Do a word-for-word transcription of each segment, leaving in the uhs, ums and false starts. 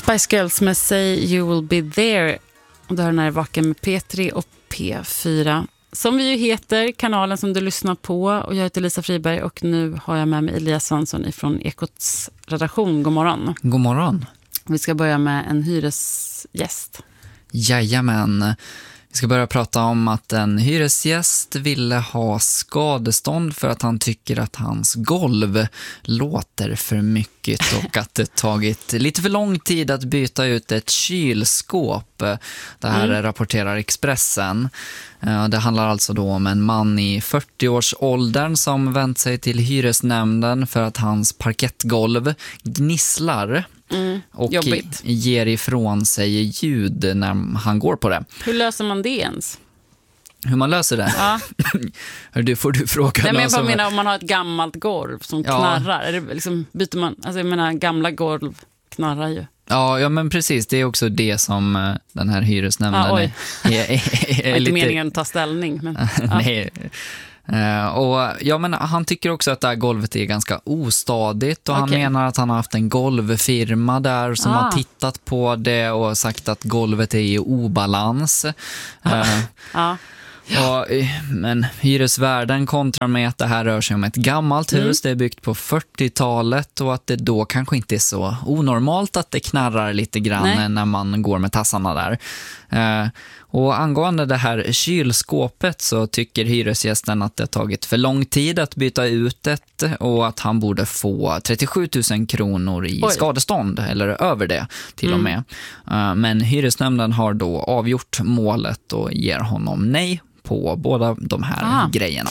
Spice Girls med Say You Will Be There. Och då har den här Vaken med P tre och P fyra. Som vi ju heter, kanalen som du lyssnar på. Och jag heter Lisa Friberg och nu har jag med mig Elias Svansson ifrån Ekots redaktion. God morgon. God morgon. Vi ska börja med en hyresgäst. Jajamän. Vi ska börja prata om att en hyresgäst ville ha skadestånd för att han tycker att hans golv låter för mycket och att det tagit lite för lång tid att byta ut ett kylskåp. Det här mm. rapporterar Expressen. Det handlar alltså då om en man i fyrtio-årsåldern som vänt sig till hyresnämnden för att hans parkettgolv gnisslar. Mm, och jobbigt. Ger ifrån sig ljud när han går på det. Hur löser man det ens? Hur man löser det? Ja. Det får du fråga. Nej, men jag bara menar om man har ett gammalt golv som ja. knarrar. Är det liksom, byter man, alltså jag menar gamla golv knarrar ju. Ja, ja, men precis. Det är också det som den här hyresnämnden ja, är, är, är, är, är inte lite... meningen att ta ställning. Men, ja. Nej. Uh, och ja, men han tycker också att det här golvet är ganska ostadigt och okay. han menar att han har haft en golvfirma där som ah. har tittat på det och sagt att golvet är i obalans. Uh, ah. och, men hyresvärden kontrar med att det här rör sig om ett gammalt hus, mm. det är byggt på fyrtiotalet och att det då kanske inte är så onormalt att det knarrar lite grann Nej. när man går med tassarna där. Uh, Och angående det här kylskåpet så tycker hyresgästen att det har tagit för lång tid att byta ut det och att han borde få trettiosju tusen kronor i Oj. skadestånd eller över det till mm. och med. Men hyresnämnden har då avgjort målet och ger honom nej på båda de här Aha. grejerna.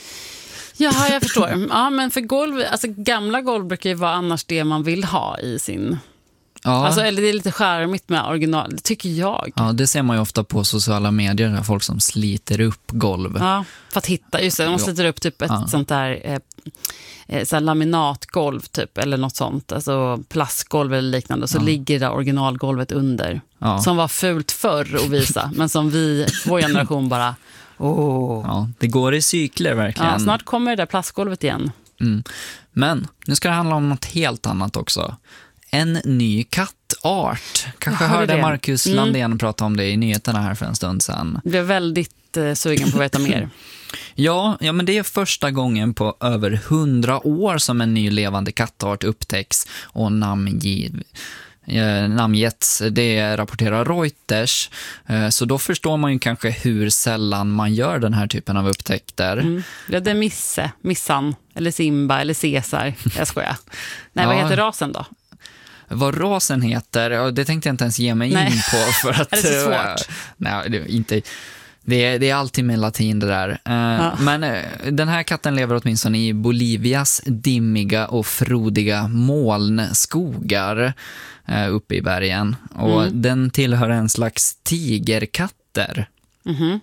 Ja, jag förstår. Ja, men för golv, alltså gamla golv brukar ju vara annars det man vill ha i sin... Ja. Alltså, eller det är lite charmigt med original, det tycker jag. Ja, det ser man ju ofta på sociala medier, där folk som sliter upp golv. Ja, för att hitta, just det, de sliter upp typ ett ja. sånt där eh, så här laminatgolv typ, eller något sånt, alltså plastgolv eller liknande, så ja. ligger det originalgolvet under. Ja. Som var fult förr att visa, men som vi, vår generation bara, åh. Ja, det går i cykler verkligen. Ja, snart kommer det där plastgolvet igen. Mm. Men nu ska det handla om något helt annat också. En ny kattart. Kanske hörde Marcus mm. Landén prata om det i nyheterna här för en stund sedan. Jag blev väldigt eh, sugen på att veta mer. Ja, ja, men det är första gången på över hundra år som en ny levande kattart upptäcks och namngiv. Eh, namngetts, det rapporterar Reuters, eh, så då förstår man ju kanske hur sällan man gör den här typen av upptäckter. Mm. Ja, det är Misse, Missan, eller Simba, eller Caesar, jag skojar. Nej, ja. Vad heter rasen då? Vad rasen heter, det tänkte jag inte ens ge mig nej. in på för att... är det så svårt? Nej, det är inte... Det är, det är alltid med latin det där. Ja. Men den här katten lever åtminstone i Bolivias dimmiga och frodiga molnskogar uppe i bergen. Och mm. den tillhör en slags tigerkatter. Mm-hmm.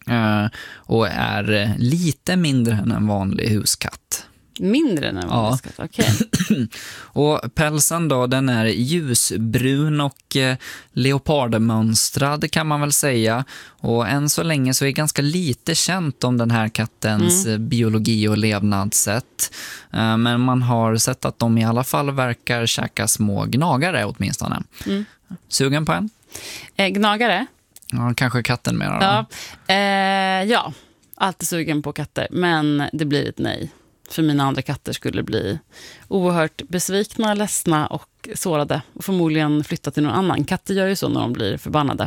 Och är lite mindre än en vanlig huskatt. Mindre än en vanlig huskatt, ja. Okej. Okay. Och pälsen då, den är ljusbrun och eh, leopardmönstrad kan man väl säga. Och än så länge så är ganska lite känt om den här kattens mm. biologi och levnadssätt. Eh, men man har sett att de i alla fall verkar käka små gnagare åtminstone. Mm. Sugen på en? Eh, gnagare? Ja, kanske katten mer. Ja, eh, ja, alltid sugen på katter. Men det blir ett nej. För mina andra katter skulle bli oerhört besvikna, ledsna och sårade. Och förmodligen flytta till någon annan. Katter gör ju så när de blir förbannade.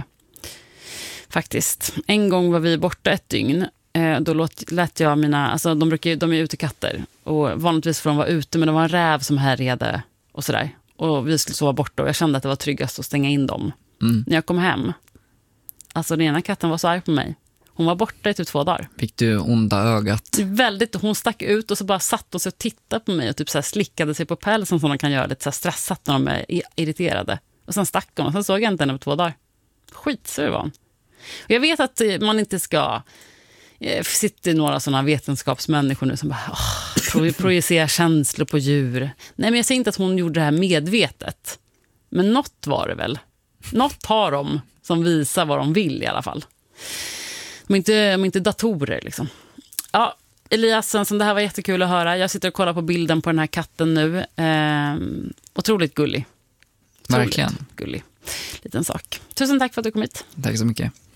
Faktiskt. En gång var vi borta ett dygn. Då låt, lät jag mina... Alltså de, brukar, de är ute katter. Och vanligtvis får de vara ute, men det var en räv som härjade och sådär. Och vi skulle sova borta och jag kände att det var tryggast att stänga in dem. Mm. När jag kom hem. Alltså den ena katten var så arg på mig. Hon var borta i typ två dagar. Fick du onda ögat? Väldigt, hon stack ut och så bara satt hon sig och tittade på mig och typ så här slickade sig på pälsen som de kan göra lite så här stressat när de är irriterade. Och sen stack hon och sen såg jag inte henne på två dagar. Skitsur var hon. Och jag vet att man inte ska... Det sitter några sådana vetenskapsmänniskor nu som bara oh, projicerar känslor på djur. Nej, men jag säger inte att hon gjorde det här medvetet. Men något var det väl. Något har de som visar vad de vill i alla fall. De är inte, de är inte datorer liksom. Ja, Elias Svensson, det här var jättekul att höra. Jag sitter och kollar på bilden på den här katten nu. Eh, otroligt gullig. Otroligt Verkligen. gullig liten sak. Tusen tack för att du kom hit. Tack så mycket.